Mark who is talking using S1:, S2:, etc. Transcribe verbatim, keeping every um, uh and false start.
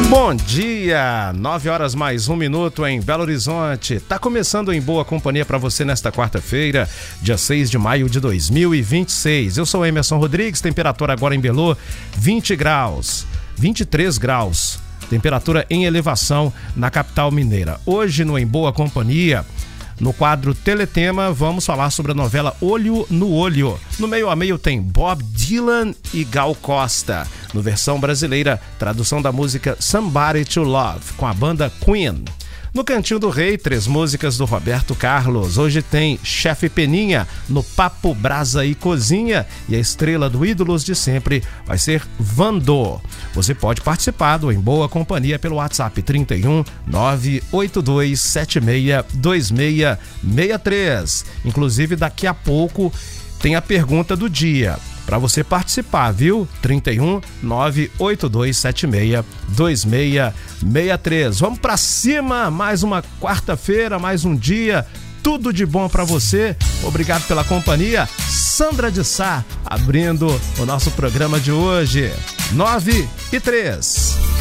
S1: Bom dia, nove horas mais um minuto em Belo Horizonte. Tá começando Em Boa Companhia para você nesta quarta-feira, dia seis de maio de dois mil e vinte e seis. Eu sou Emerson Rodrigues, temperatura agora em Belo, vinte graus, vinte e três graus, temperatura em elevação na capital mineira. Hoje no Em Boa Companhia, no quadro Teletema, vamos falar sobre a novela Olho no Olho. No meio a meio tem Bob Dylan e Gal Costa. No versão brasileira, tradução da música Somebody to Love, com a banda Queen. No Cantinho do Rei, três músicas do Roberto Carlos. Hoje tem Chefe Peninha no Papo Brasa e Cozinha. E a estrela do Ídolos de Sempre vai ser Vandô. Você pode participar do Em Boa Companhia pelo WhatsApp trinta e um, nove oito dois sete seis dois seis seis três. Inclusive, daqui a pouco tem a pergunta do dia para você participar, viu? trinta e um, nove oito dois sete seis dois seis seis três. Vamos para cima, mais uma quarta-feira, mais um dia, tudo de bom para você. Obrigado pela companhia. Sandra de Sá abrindo o nosso programa de hoje. nove e três.